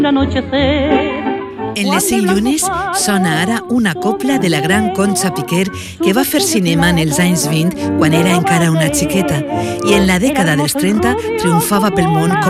En les 5 llunes sona ara una copla de la gran Concha Piquer que va fer cinema en els anys 20 quan era encara una xiqueta i en la dècada dels 30 triomfava pel món com